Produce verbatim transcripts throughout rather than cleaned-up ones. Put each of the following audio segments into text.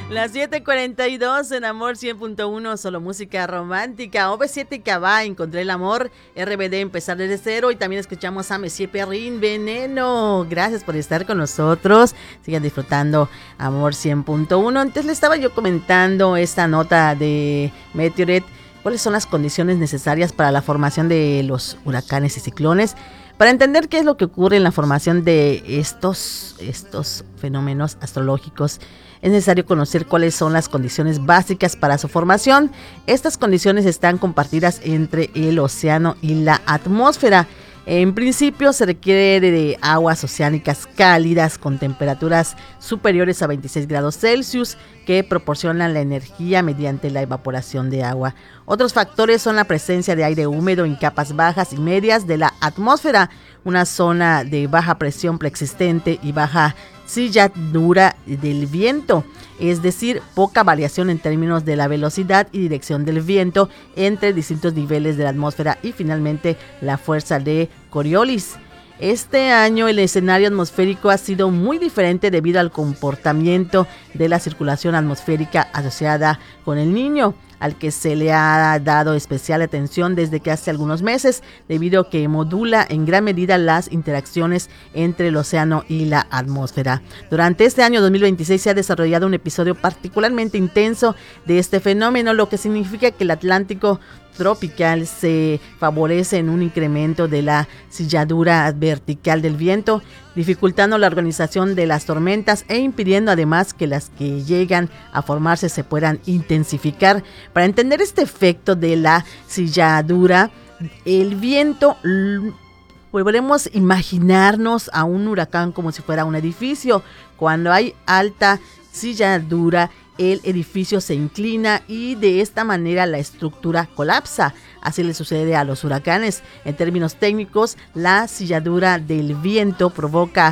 Las siete cuarenta y dos en Amor cien punto uno, solo música romántica. O V siete Cabá, Encontré el amor. R B D, Empezar desde cero. Y también escuchamos a Monsieur Perrin, Veneno. Gracias por estar con nosotros. Sigan disfrutando Amor cien punto uno. Antes le estaba yo comentando esta nota de Meteoret. ¿Cuáles son las condiciones necesarias para la formación de los huracanes y ciclones? Para entender qué es lo que ocurre en la formación de estos, estos fenómenos astrológicos, es necesario conocer cuáles son las condiciones básicas para su formación. Estas condiciones están compartidas entre el océano y la atmósfera. En principio se requiere de aguas oceánicas cálidas con temperaturas superiores a veintiséis grados Celsius que proporcionan la energía mediante la evaporación de agua. Otros factores son la presencia de aire húmedo en capas bajas y medias de la atmósfera, una zona de baja presión preexistente y baja silladura del viento, es decir, poca variación en términos de la velocidad y dirección del viento entre distintos niveles de la atmósfera y finalmente la fuerza de Coriolis. Este año el escenario atmosférico ha sido muy diferente debido al comportamiento de la circulación atmosférica asociada con el Niño, al que se le ha dado especial atención desde que hace algunos meses, debido a que modula en gran medida las interacciones entre el océano y la atmósfera. Durante este año dos mil veintiséis se ha desarrollado un episodio particularmente intenso de este fenómeno, lo que significa que el Atlántico tropical se favorece en un incremento de la silladura vertical del viento, dificultando la organización de las tormentas e impidiendo además que las que llegan a formarse se puedan intensificar. Para entender este efecto de la silladura, el viento, podremos imaginarnos a un huracán como si fuera un edificio. Cuando hay alta silladura, el edificio se inclina y de esta manera la estructura colapsa. Así le sucede a los huracanes. En términos técnicos, la silladura del viento provoca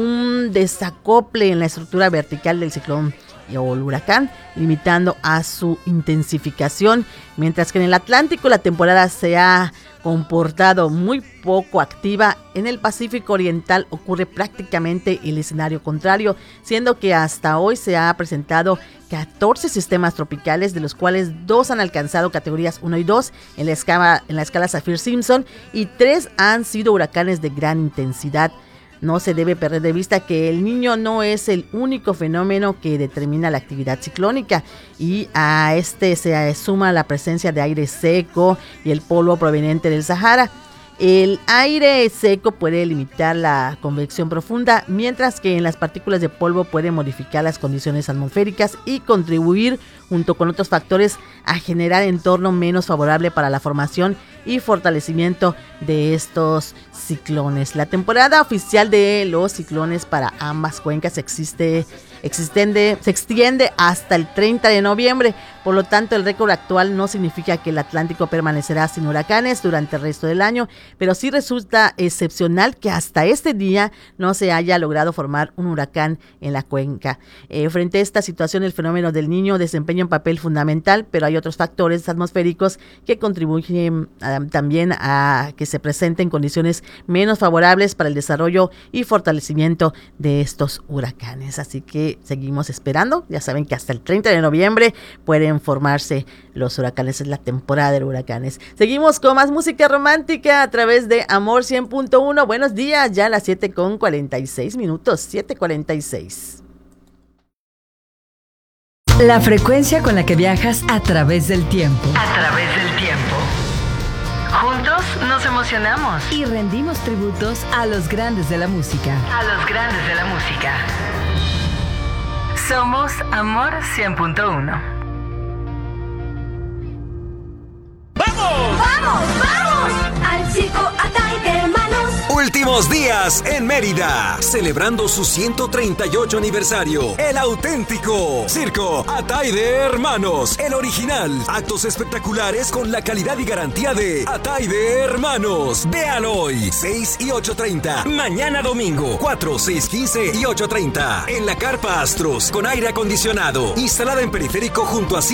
un desacople en la estructura vertical del ciclón o el huracán, limitando a su intensificación, mientras que en el Atlántico la temporada se ha comportado muy poco activa. En el Pacífico Oriental ocurre prácticamente el escenario contrario, siendo que hasta hoy se ha presentado catorce sistemas tropicales, de los cuales dos han alcanzado categorías uno y dos en la escala, en la escala Saffir-Simpson, y tres han sido huracanes de gran intensidad. No se debe perder de vista que el Niño no es el único fenómeno que determina la actividad ciclónica, y a este se suma la presencia de aire seco y el polvo proveniente del Sahara. El aire seco puede limitar la convección profunda, mientras que en las partículas de polvo puede modificar las condiciones atmosféricas y contribuir, junto con otros factores, a generar entorno menos favorable para la formación y fortalecimiento de estos ciclones. La temporada oficial de los ciclones para ambas cuencas existe, extiende, se extiende hasta el treinta de noviembre. Por lo tanto, el récord actual no significa que el Atlántico permanecerá sin huracanes durante el resto del año, pero sí resulta excepcional que hasta este día no se haya logrado formar un huracán en la cuenca. Eh, frente a esta situación, el fenómeno del Niño desempeña un papel fundamental, pero hay otros factores atmosféricos que contribuyen uh, también a que se presenten condiciones menos favorables para el desarrollo y fortalecimiento de estos huracanes. Así que seguimos esperando. Ya saben que hasta el treinta de noviembre pueden formarse los huracanes, es la temporada de huracanes. Seguimos con más música romántica a través de Amor cien punto uno. Buenos días, ya a las siete con cuarenta y seis minutos, siete cuarenta y seis. La frecuencia con la que viajas a través del tiempo. A través del tiempo. Juntos nos emocionamos y rendimos tributos a los grandes de la música. A los grandes de la música. Somos Amor cien punto uno. ¡Vamos! ¡Vamos! ¡Vamos! Al circo Atay de Hermanos. Últimos días en Mérida, celebrando su ciento treinta y ocho aniversario. El auténtico Circo Atay de Hermanos, el original. Actos espectaculares con la calidad y garantía de Atay de Hermanos. Vean hoy, seis y ocho treinta. Mañana domingo, cuatro, seis, quince y ocho treinta. En la Carpa Astros, con aire acondicionado, instalada en Periférico junto a